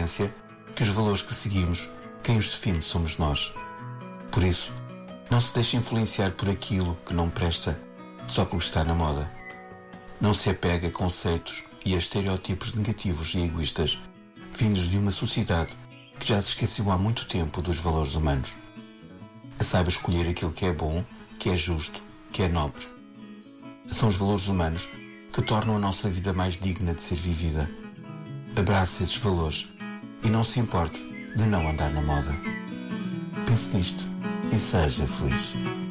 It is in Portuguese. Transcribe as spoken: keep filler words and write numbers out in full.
consciência que os valores que seguimos, quem os define somos nós. Por isso, não se deixe influenciar por aquilo que não presta só por estar na moda. Não se apegue a conceitos e a estereótipos negativos e egoístas vindos de uma sociedade que já se esqueceu há muito tempo dos valores humanos. Saiba escolher aquilo que é bom, que é justo, que é nobre. São os valores humanos que tornam a nossa vida mais digna de ser vivida. Abrace esses valores e não se importe de não andar na moda. Pense nisto e seja feliz.